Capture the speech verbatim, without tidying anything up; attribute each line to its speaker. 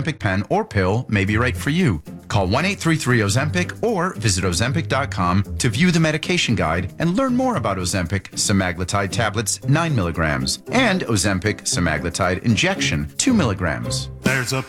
Speaker 1: Ozempic pen or pill may be right for you. Call one eight three three Ozempic or visit Ozempic dot com to view the medication guide and learn more about Ozempic semaglutide tablets nine milligrams and Ozempic semaglutide injection two milligrams.
Speaker 2: There's a